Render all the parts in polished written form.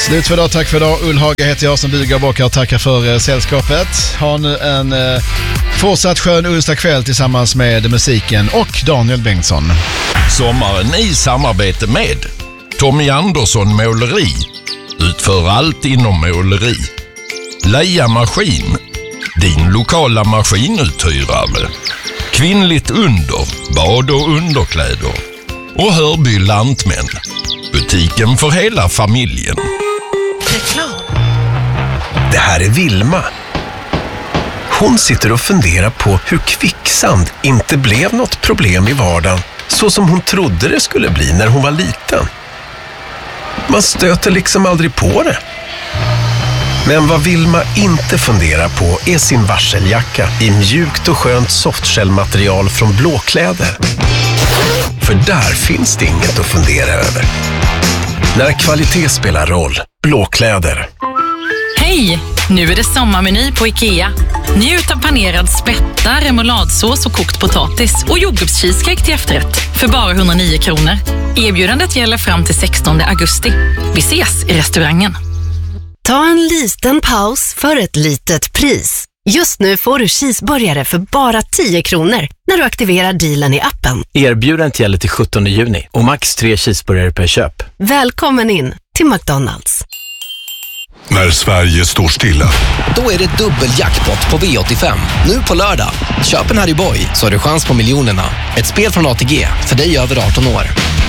Slut för idag, tack för idag. Ullhaga heter jag som bugar bockar och tackar för sällskapet. Ha nu en fortsatt skön onsdagkväll tillsammans med musiken och Daniel Bengtsson. Sommaren i samarbete med Tommy Andersson Måleri. Utför allt inom måleri. Leia Maskin, din lokala maskinuthyrare. Kvinnligt under, bad och underkläder. Och Hörby Lantmän, butiken för hela familjen. Reklam. Det här är Vilma. Hon sitter och funderar på hur kvicksand inte blev något problem i vardagen så som hon trodde det skulle bli när hon var liten. Man stöter liksom aldrig på det. Men vad Vilma inte funderar på är sin varseljacka i mjukt och skönt softshellmaterial från Blåkläder. För där finns det inget att fundera över. När kvalitet spelar roll, Blåkläder. Hej! Nu är det sommarmeny på IKEA. Njut av panerad spätta, remouladsås och kokt potatis och jordgubbscheesecake till efterrätt för bara 109 kronor. Erbjudandet gäller fram till 16 augusti. Vi ses i restaurangen. Ta en liten paus för ett litet pris. Just nu får du cheeseburgare för bara 10 kronor när du aktiverar dealen i appen. Erbjudandet gäller till 17 juni och max 3 cheeseburgare per köp. Välkommen in till McDonald's. När Sverige står stilla. Då är det dubbeljackpot på V85. Nu på lördag. Köp en Harry Boy så har du chans på miljonerna. Ett spel från ATG för dig över 18 år.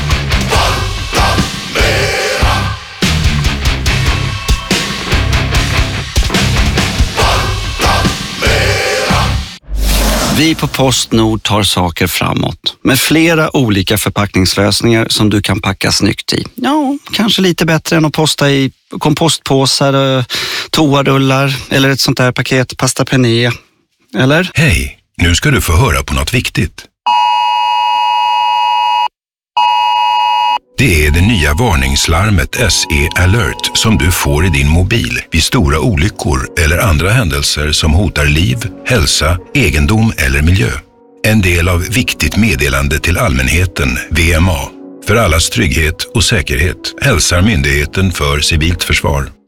Vi på PostNord tar saker framåt med flera olika förpackningslösningar som du kan packa snyggt i. Ja, kanske lite bättre än att posta i kompostpåsar, toarullar eller ett sånt där paket pasta penne. Eller? Hej, nu ska du få höra på något viktigt. Det är det nya varningslarmet SE Alert som du får i din mobil vid stora olyckor eller andra händelser som hotar liv, hälsa, egendom eller miljö. En del av viktigt meddelande till allmänheten, VMA. För allas trygghet och säkerhet hälsar Myndigheten för civilt försvar.